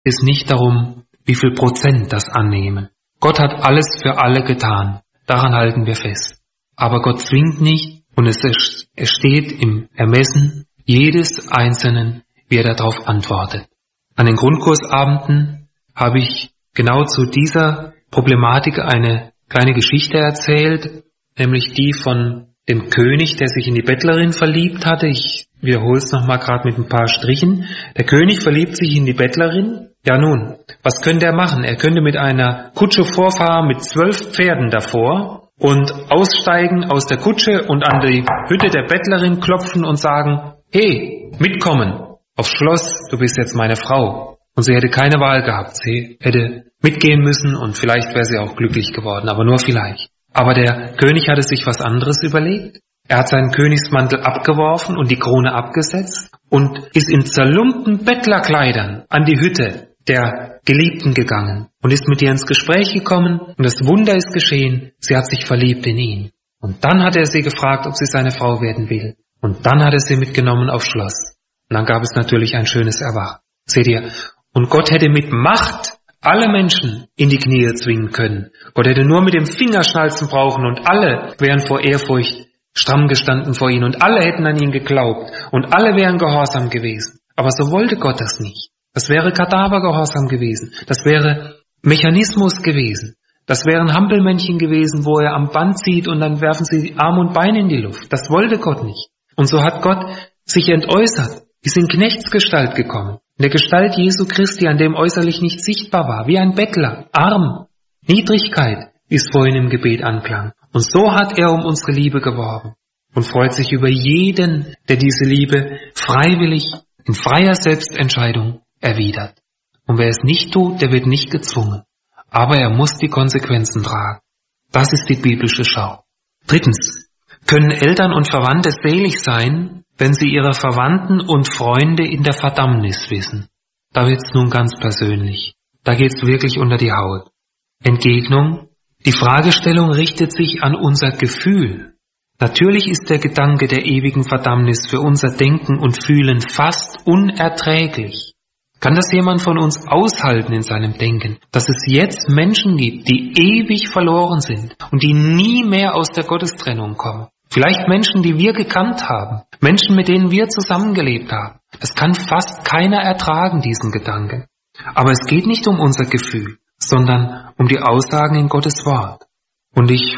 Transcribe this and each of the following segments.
Es geht nicht darum, wie viel Prozent das annehmen. Gott hat alles für alle getan. Daran halten wir fest. Aber Gott zwingt nicht und es steht im Ermessen jedes Einzelnen, wie er darauf antwortet. An den Grundkursabenden habe ich genau zu dieser Problematik eine kleine Geschichte erzählt, nämlich die von dem König, der sich in die Bettlerin verliebt hatte. Ich wiederhole es nochmal gerade mit ein paar Strichen. Der König verliebt sich in die Bettlerin. Ja nun, was könnte er machen? Er könnte mit einer Kutsche vorfahren mit 12 Pferden davor und aussteigen aus der Kutsche und an die Hütte der Bettlerin klopfen und sagen, hey, mitkommen aufs Schloss, du bist jetzt meine Frau. Und sie hätte keine Wahl gehabt. Sie hätte mitgehen müssen und vielleicht wäre sie auch glücklich geworden, aber nur vielleicht. Aber der König hatte sich was anderes überlegt. Er hat seinen Königsmantel abgeworfen und die Krone abgesetzt und ist in zerlumpten Bettlerkleidern an die Hütte der Geliebten gegangen und ist mit ihr ins Gespräch gekommen und das Wunder ist geschehen, sie hat sich verliebt in ihn. Und dann hat er sie gefragt, ob sie seine Frau werden will. Und dann hat er sie mitgenommen aufs Schloss. Und dann gab es natürlich ein schönes Erwachen. Seht ihr? Und Gott hätte mit Macht alle Menschen in die Knie zwingen können. Gott hätte nur mit dem Fingerschnalzen brauchen und alle wären vor Ehrfurcht stramm gestanden vor ihm und alle hätten an ihn geglaubt und alle wären gehorsam gewesen. Aber so wollte Gott das nicht. Das wäre Kadavergehorsam gewesen. Das wäre Mechanismus gewesen. Das wären Hampelmännchen gewesen, wo er am Band zieht und dann werfen sie Arm und Bein in die Luft. Das wollte Gott nicht. Und so hat Gott sich entäußert, ist in Knechtsgestalt gekommen. In der Gestalt Jesu Christi, an dem äußerlich nicht sichtbar war, wie ein Bettler, arm. Niedrigkeit, wie es vorhin im Gebet anklang. Und so hat er um unsere Liebe geworben und freut sich über jeden, der diese Liebe freiwillig, in freier Selbstentscheidung erwidert. Und wer es nicht tut, der wird nicht gezwungen. Aber er muss die Konsequenzen tragen. Das ist die biblische Schau. Drittens, können Eltern und Verwandte selig sein, wenn sie ihre Verwandten und Freunde in der Verdammnis wissen? Da wird's nun ganz persönlich. Da geht's wirklich unter die Haut. Entgegnung: Die Fragestellung richtet sich an unser Gefühl. Natürlich ist der Gedanke der ewigen Verdammnis für unser Denken und Fühlen fast unerträglich. Kann das jemand von uns aushalten in seinem Denken, dass es jetzt Menschen gibt, die ewig verloren sind und die nie mehr aus der Gottestrennung kommen? Vielleicht Menschen, die wir gekannt haben, Menschen, mit denen wir zusammengelebt haben. Das kann fast keiner ertragen, diesen Gedanken. Aber es geht nicht um unser Gefühl, sondern um die Aussagen in Gottes Wort. Und ich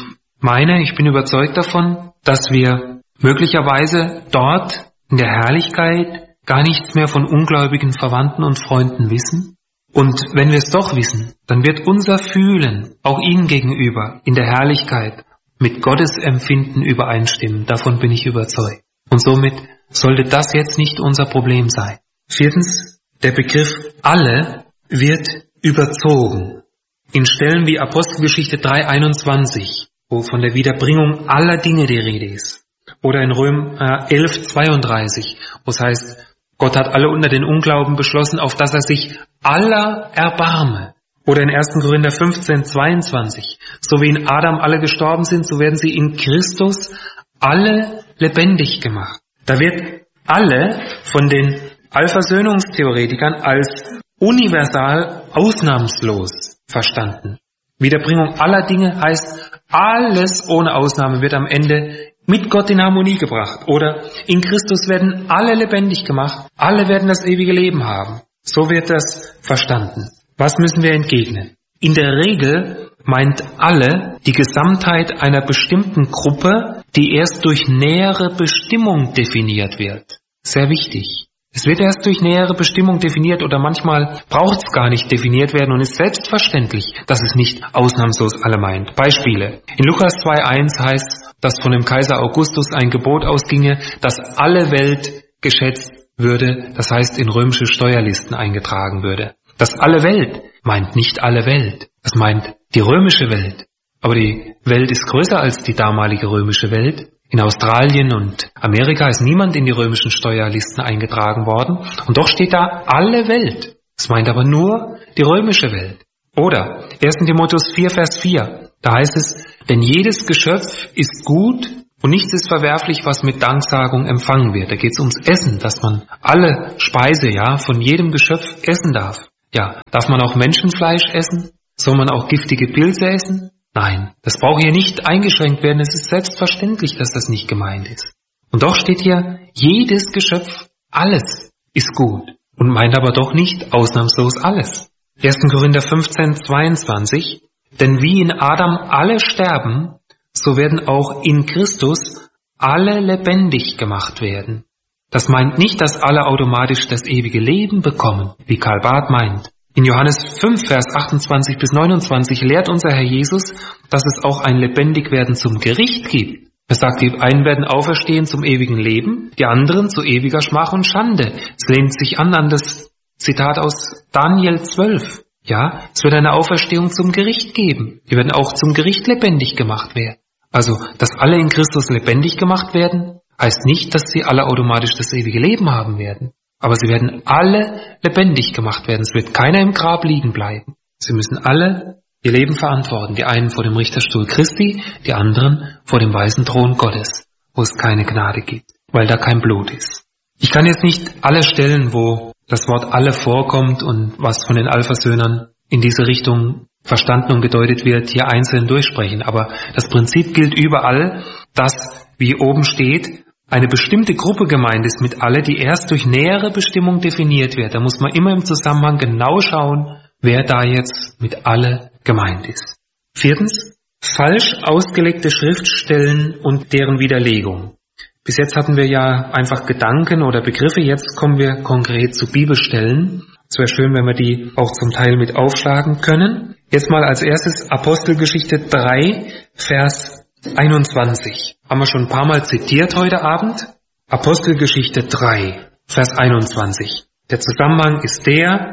bin überzeugt davon, dass wir möglicherweise dort in der Herrlichkeit gar nichts mehr von ungläubigen Verwandten und Freunden wissen. Und wenn wir es doch wissen, dann wird unser Fühlen auch ihnen gegenüber in der Herrlichkeit mit Gottes Empfinden übereinstimmen. Davon bin ich überzeugt. Und somit sollte das jetzt nicht unser Problem sein. Viertens, der Begriff alle wird überzogen. In Stellen wie Apostelgeschichte 3,21, wo von der Wiederbringung aller Dinge die Rede ist. Oder in Römer 11,32, wo es heißt, Gott hat alle unter den Unglauben beschlossen, auf dass er sich aller erbarme. Oder in 1. Korinther 15,22, so wie in Adam alle gestorben sind, so werden sie in Christus alle lebendig gemacht. Da wird alle von den Allversöhnungstheoretikern als universal ausnahmslos verstanden. Wiederbringung aller Dinge heißt, alles ohne Ausnahme wird am Ende mit Gott in Harmonie gebracht. Oder in Christus werden alle lebendig gemacht, alle werden das ewige Leben haben. So wird das verstanden. Was müssen wir entgegnen? In der Regel meint alle die Gesamtheit einer bestimmten Gruppe, die erst durch nähere Bestimmung definiert wird. Sehr wichtig. Es wird erst durch nähere Bestimmung definiert oder manchmal braucht es gar nicht definiert werden und ist selbstverständlich, dass es nicht ausnahmslos alle meint. Beispiele. In Lukas 2,1 heißt, dass von dem Kaiser Augustus ein Gebot ausginge, dass alle Welt geschätzt würde, das heißt in römische Steuerlisten eingetragen würde. Das alle Welt meint nicht alle Welt, das meint die römische Welt. Aber die Welt ist größer als die damalige römische Welt. In Australien und Amerika ist niemand in die römischen Steuerlisten eingetragen worden und doch steht da alle Welt. Das meint aber nur die römische Welt. Oder 1. Timotheus 4, Vers 4, da heißt es, denn jedes Geschöpf ist gut und nichts ist verwerflich, was mit Danksagung empfangen wird. Da geht es ums Essen, dass man alle Speise von jedem Geschöpf essen darf. Ja, darf man auch Menschenfleisch essen? Soll man auch giftige Pilze essen? Nein, das braucht hier nicht eingeschränkt werden. Es ist selbstverständlich, dass das nicht gemeint ist. Und doch steht hier, jedes Geschöpf, alles ist gut und meint aber doch nicht ausnahmslos alles. 1. Korinther 15, 22, denn wie in Adam alle sterben, so werden auch in Christus alle lebendig gemacht werden. Das meint nicht, dass alle automatisch das ewige Leben bekommen, wie Karl Barth meint. In Johannes 5, Vers 28 bis 29 lehrt unser Herr Jesus, dass es auch ein Lebendigwerden zum Gericht gibt. Er sagt, die einen werden auferstehen zum ewigen Leben, die anderen zu ewiger Schmach und Schande. Es lehnt sich an das Zitat aus Daniel 12. Ja, es wird eine Auferstehung zum Gericht geben. Die werden auch zum Gericht lebendig gemacht werden. Also, dass alle in Christus lebendig gemacht werden, heißt nicht, dass sie alle automatisch das ewige Leben haben werden. Aber sie werden alle lebendig gemacht werden. Es wird keiner im Grab liegen bleiben. Sie müssen alle ihr Leben verantworten. Die einen vor dem Richterstuhl Christi, die anderen vor dem weißen Thron Gottes, wo es keine Gnade gibt, weil da kein Blut ist. Ich kann jetzt nicht alle Stellen, wo das Wort alle vorkommt und was von den Alphasöhnern in diese Richtung verstanden und gedeutet wird, hier einzeln durchsprechen. Aber das Prinzip gilt überall, dass, wie oben steht, eine bestimmte Gruppe gemeint ist mit alle, die erst durch nähere Bestimmung definiert wird. Da muss man immer im Zusammenhang genau schauen, wer da jetzt mit alle gemeint ist. 4. Falsch ausgelegte Schriftstellen und deren Widerlegung. Bis jetzt hatten wir ja einfach Gedanken oder Begriffe, jetzt kommen wir konkret zu Bibelstellen. Es wäre schön, wenn wir die auch zum Teil mit aufschlagen können. Jetzt mal als erstes Apostelgeschichte 3, Vers 21. Haben wir schon ein paar Mal zitiert heute Abend. Apostelgeschichte 3, Vers 21. Der Zusammenhang ist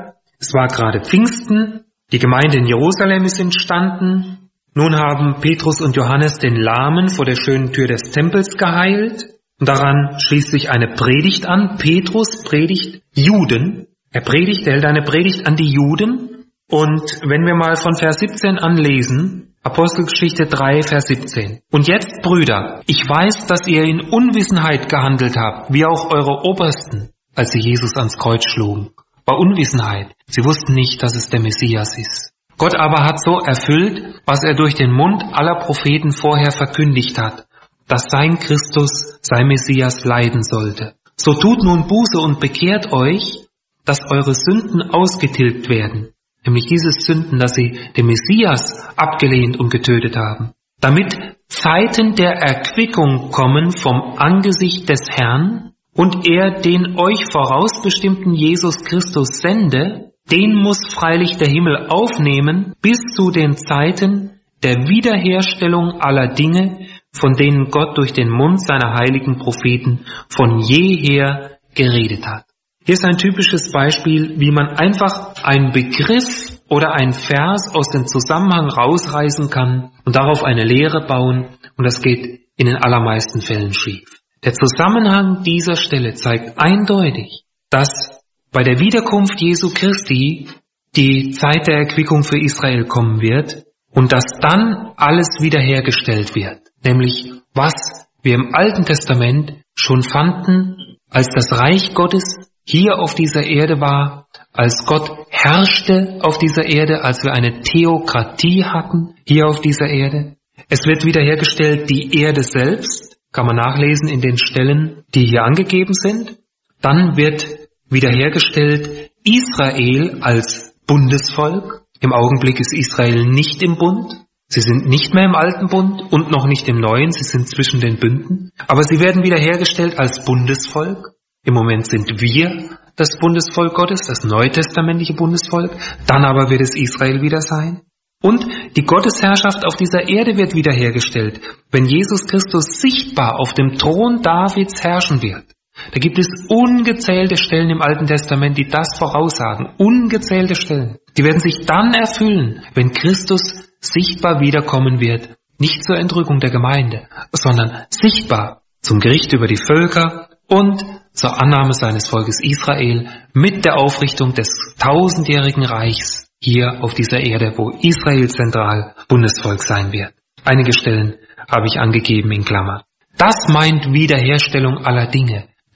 es war gerade Pfingsten, die Gemeinde in Jerusalem ist entstanden. Nun haben Petrus und Johannes den Lahmen vor der schönen Tür des Tempels geheilt. Und daran schließt sich eine Predigt an. Petrus predigt Juden. Er hält eine Predigt an die Juden. Und wenn wir mal von Vers 17 an lesen, Apostelgeschichte 3, Vers 17. Und jetzt, Brüder, ich weiß, dass ihr in Unwissenheit gehandelt habt, wie auch eure Obersten, als sie Jesus ans Kreuz schlugen. War Unwissenheit. Sie wussten nicht, dass es der Messias ist. Gott aber hat so erfüllt, was er durch den Mund aller Propheten vorher verkündigt hat, dass sein Christus, sein Messias leiden sollte. So tut nun Buße und bekehrt euch, dass eure Sünden ausgetilgt werden. Nämlich diese Sünden, dass sie den Messias abgelehnt und getötet haben. Damit Zeiten der Erquickung kommen vom Angesicht des Herrn und er den euch vorausbestimmten Jesus Christus sende, den muss freilich der Himmel aufnehmen bis zu den Zeiten der Wiederherstellung aller Dinge, von denen Gott durch den Mund seiner heiligen Propheten von jeher geredet hat. Hier ist ein typisches Beispiel, wie man einfach einen Begriff oder einen Vers aus dem Zusammenhang rausreißen kann und darauf eine Lehre bauen, und das geht in den allermeisten Fällen schief. Der Zusammenhang dieser Stelle zeigt eindeutig, dass bei der Wiederkunft Jesu Christi die Zeit der Erquickung für Israel kommen wird und dass dann alles wiederhergestellt wird, nämlich was wir im Alten Testament schon fanden, als das Reich Gottes hier auf dieser Erde war, als Gott herrschte auf dieser Erde, als wir eine Theokratie hatten hier auf dieser Erde. Es wird wiederhergestellt die Erde selbst, kann man nachlesen in den Stellen, die hier angegeben sind. Dann wird wiederhergestellt Israel als Bundesvolk. Im Augenblick ist Israel nicht im Bund. Sie sind nicht mehr im alten Bund und noch nicht im neuen. Sie sind zwischen den Bünden. Aber sie werden wiederhergestellt als Bundesvolk. Im Moment sind wir das Bundesvolk Gottes, das neutestamentliche Bundesvolk. Dann aber wird es Israel wieder sein. Und die Gottesherrschaft auf dieser Erde wird wiederhergestellt, wenn Jesus Christus sichtbar auf dem Thron Davids herrschen wird. Da gibt es ungezählte Stellen im Alten Testament, die das voraussagen. Ungezählte Stellen. Die werden sich dann erfüllen, wenn Christus sichtbar wiederkommen wird. Nicht zur Entrückung der Gemeinde, sondern sichtbar zum Gericht über die Völker und zur Annahme seines Volkes Israel mit der Aufrichtung des 1000-jährigen Reichs hier auf dieser Erde, wo Israel zentral Bundesvolk sein wird. Einige Stellen habe ich angegeben in Klammer. Das meint Wiederherstellung aller Dinge.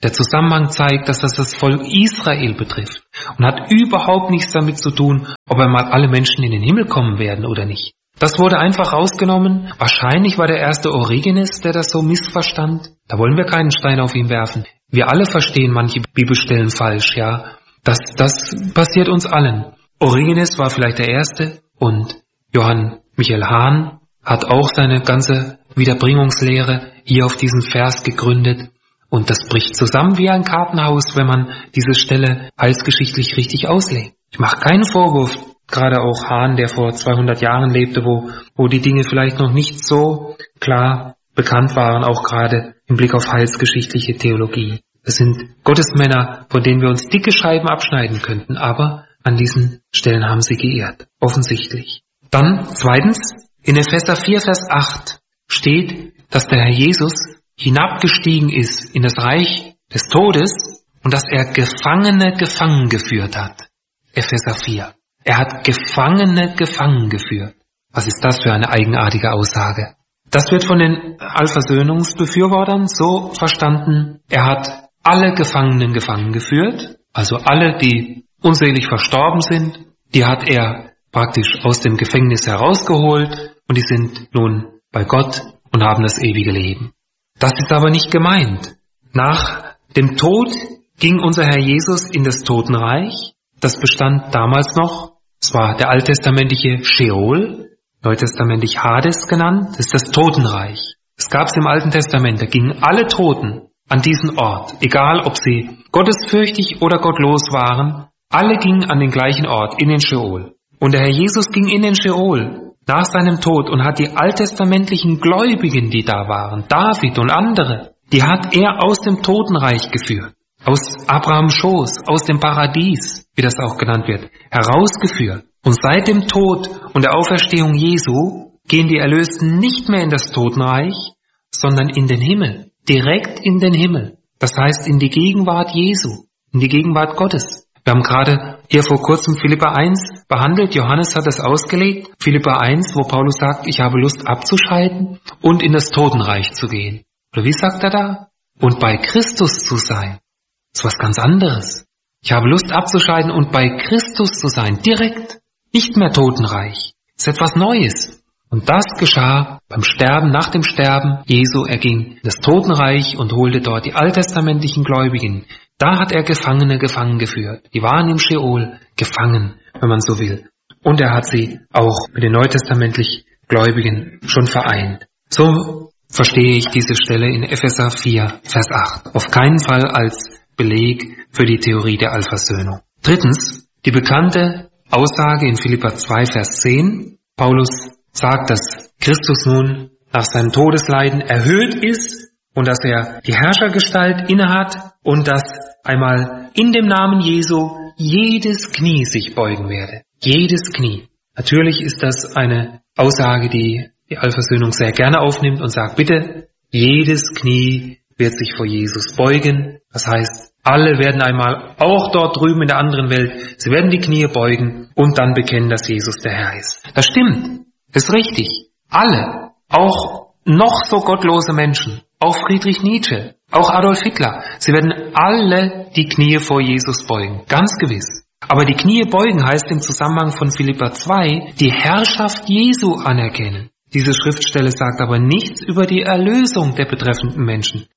Der Zusammenhang zeigt, dass das Volk Israel betrifft und hat überhaupt nichts damit zu tun, ob einmal alle Menschen in den Himmel kommen werden oder nicht. Das wurde einfach rausgenommen. Wahrscheinlich war der erste Origenes, der das so missverstand. Da wollen wir keinen Stein auf ihn werfen. Wir alle verstehen manche Bibelstellen falsch, ja. Das passiert uns allen. Origenes war vielleicht der Erste und Johann Michael Hahn hat auch seine ganze Wiederbringungslehre hier auf diesen Vers gegründet. Und das bricht zusammen wie ein Kartenhaus, wenn man diese Stelle heilsgeschichtlich richtig auslegt. Ich mache keinen Vorwurf, gerade auch Hahn, der vor 200 Jahren lebte, wo die Dinge vielleicht noch nicht so klar bekannt waren, auch gerade im Blick auf heilsgeschichtliche Theologie. Es sind Gottesmänner, von denen wir uns dicke Scheiben abschneiden könnten, aber an diesen Stellen haben sie geirrt, offensichtlich. Dann zweitens, in Epheser 4, Vers 8 steht, dass der Herr Jesus hinabgestiegen ist in das Reich des Todes und dass er Gefangene gefangen geführt hat. Epheser 4. Er hat Gefangene gefangen geführt. Was ist das für eine eigenartige Aussage? Das wird von den Allversöhnungsbefürwortern so verstanden, er hat alle Gefangenen gefangen geführt, also alle, die unselig verstorben sind, die hat er praktisch aus dem Gefängnis herausgeholt und die sind nun bei Gott und haben das ewige Leben. Das ist aber nicht gemeint. Nach dem Tod ging unser Herr Jesus in das Totenreich. Das bestand damals noch, es war der alttestamentliche Scheol, neutestamentlich Hades genannt, das ist das Totenreich. Es gab es im Alten Testament, da gingen alle Toten an diesen Ort, egal ob sie gottesfürchtig oder gottlos waren, alle gingen an den gleichen Ort, in den Scheol. Und der Herr Jesus ging in den Scheol nach seinem Tod und hat die alttestamentlichen Gläubigen, die da waren, David und andere, die hat er aus dem Totenreich geführt, aus Abrahams Schoß, aus dem Paradies, wie das auch genannt wird, herausgeführt. Und seit dem Tod und der Auferstehung Jesu gehen die Erlösten nicht mehr in das Totenreich, sondern in den Himmel, direkt in den Himmel. Das heißt in die Gegenwart Jesu, in die Gegenwart Gottes. Wir haben gerade hier vor kurzem Philipper 1 behandelt. Johannes hat es ausgelegt. Philipper 1, wo Paulus sagt, ich habe Lust abzuscheiden und in das Totenreich zu gehen. Oder wie sagt er da? Und bei Christus zu sein. Das ist was ganz anderes. Ich habe Lust abzuscheiden und bei Christus zu sein. Direkt. Nicht mehr Totenreich. Das ist etwas Neues. Und das geschah beim Sterben, nach dem Sterben Jesu. Er ging in das Totenreich und holte dort die alttestamentlichen Gläubigen. Da hat er Gefangene gefangen geführt. Die waren im Scheol gefangen, wenn man so will. Und er hat sie auch mit den neutestamentlich Gläubigen schon vereint. So verstehe ich diese Stelle in Epheser 4, Vers 8. Auf keinen Fall als Beleg für die Theorie der Allversöhnung. Drittens, die bekannte Aussage in Philipper 2, Vers 10. Paulus sagt, dass Christus nun nach seinem Todesleiden erhöht ist und dass er die Herrschergestalt innehat und dass einmal in dem Namen Jesu jedes Knie sich beugen werde. Jedes Knie. Natürlich ist das eine Aussage, die die Allversöhnung sehr gerne aufnimmt und sagt, bitte, jedes Knie wird sich vor Jesus beugen. Das heißt, alle werden einmal, auch dort drüben in der anderen Welt, sie werden die Knie beugen und dann bekennen, dass Jesus der Herr ist. Das stimmt. Das ist richtig. Alle, auch noch so gottlose Menschen, auch Friedrich Nietzsche, auch Adolf Hitler, sie werden alle die Knie vor Jesus beugen. Ganz gewiss. Aber die Knie beugen heißt im Zusammenhang von Philipper 2, die Herrschaft Jesu anerkennen. Diese Schriftstelle sagt aber nichts über die Erlösung der betreffenden Menschen.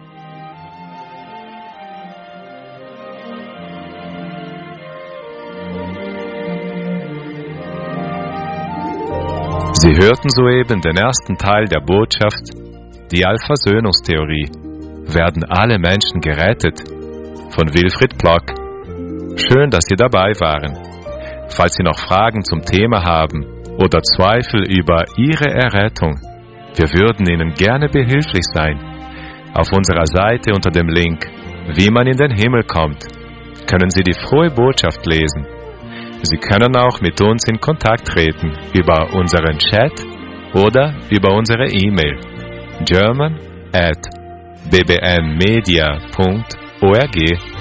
Sie hörten soeben den ersten Teil der Botschaft, die Allversöhnungstheorie. Werden alle Menschen gerettet? Von Wilfried Plock. Schön, dass Sie dabei waren. Falls Sie noch Fragen zum Thema haben oder Zweifel über Ihre Errettung, wir würden Ihnen gerne behilflich sein. Auf unserer Seite unter dem Link Wie man in den Himmel kommt, können Sie die frohe Botschaft lesen. Sie können auch mit uns in Kontakt treten über unseren Chat oder über unsere E-Mail german@bbmmedia.org.